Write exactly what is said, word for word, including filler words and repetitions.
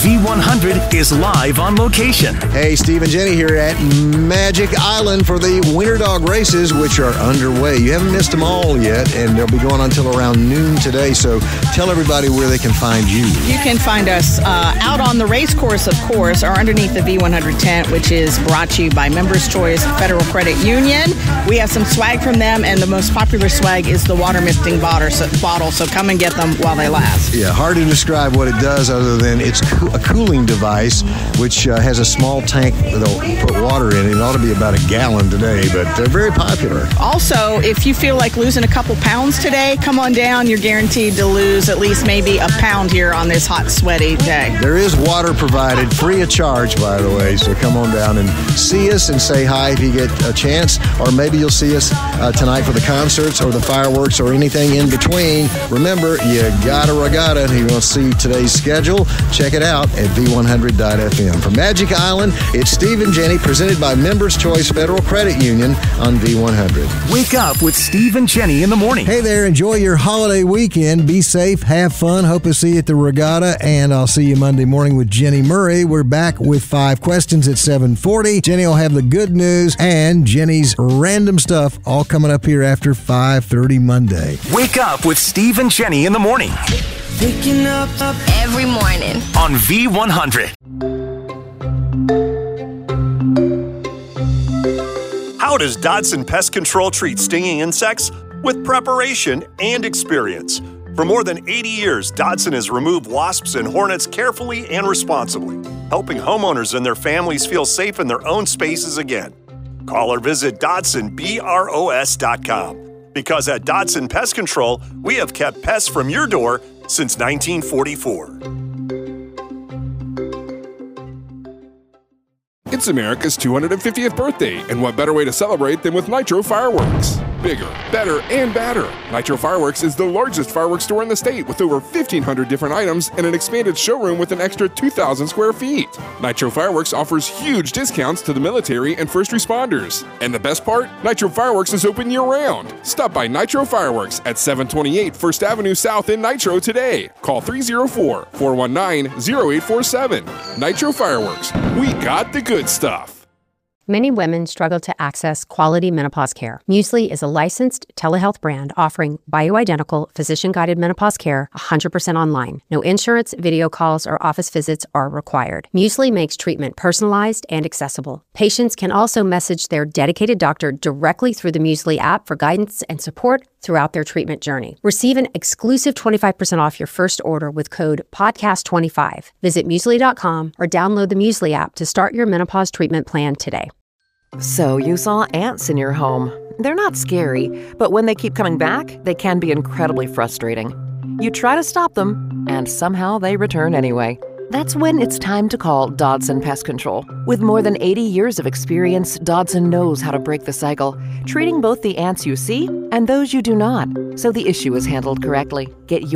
V one hundred is live on location. Hey, Steve and Jenny here at Magic Island for the Winter Dog races, which are underway. You haven't missed them all yet, and they'll be going on until around noon today. So tell everybody where they can find you. You can find us uh, out on the race course, of course, or underneath the V one hundred tent, which is brought to you by Members Choice Federal Credit Union. We have some swag from them, and the most popular swag is the water misting bottle, so come and get them while they last. Yeah, hard to describe what it does other than it's a cooling device, which uh, has a small tank they'll put water in. It ought to be about a gallon today, but they're very popular. Also, if you feel like losing a couple pounds today, come on down. You're guaranteed to lose at least maybe a pound here on this hot, sweaty day. There is water provided, free of charge, by the way, so come on down and see us and say hi if you get a chance, or maybe you'll see us uh, tonight for the concerts or the fireworks or anything in between. Remember, you gotta regatta. If you want to see today's schedule, check it out at V one hundred dot F M. From Magic Island, it's Steve and Jenny, presented by Members Choice Federal Credit Union on V one hundred. Wake up with Steve and Jenny in the morning. Hey there, enjoy your holiday weekend. Be safe, have fun. Hope to see you at the regatta, and I'll see you Monday morning with Jenny Murray. We're back with five questions at seven forty. Jenny will have the good news and Jenny's random stuff all coming up here after five thirty Monday. Wake up with Steve and Jenny in the morning. Waking up, up every morning on V one hundred. How does Dodson Pest Control treat stinging insects? With preparation and experience. For more than eighty years, Dodson has removed wasps and hornets carefully and responsibly, helping homeowners and their families feel safe in their own spaces again. Call or visit Dodson Bros dot com. Because at Dodson Pest Control, we have kept pests from your door since nineteen forty-four. It's America's two hundred fiftieth birthday, and what better way to celebrate than with Nitro Fireworks? Bigger, better, and badder. Nitro Fireworks is the largest fireworks store in the state with over fifteen hundred different items and an expanded showroom with an extra two thousand square feet. Nitro Fireworks offers huge discounts to the military and first responders. And the best part? Nitro Fireworks is open year-round. Stop by Nitro Fireworks at seven twenty-eight First Avenue South in Nitro today. Call three oh four, four one nine, oh eight four seven. Nitro Fireworks. We got the good stuff. Many women struggle to access quality menopause care. Muesli is a licensed telehealth brand offering bioidentical, physician-guided menopause care one hundred percent online. No insurance, video calls, or office visits are required. Muesli makes treatment personalized and accessible. Patients can also message their dedicated doctor directly through the Muesli app for guidance and support throughout their treatment journey. Receive an exclusive twenty-five percent off your first order with code podcast twenty-five. Visit muesli dot com or download the Muesli app to start your menopause treatment plan today. So you saw ants in your home. They're not scary, but when they keep coming back, they can be incredibly frustrating. You try to stop them, and somehow they return anyway. That's when it's time to call Dodson Pest Control. With more than eighty years of experience, Dodson knows how to break the cycle, treating both the ants you see and those you do not, so the issue is handled correctly. Get your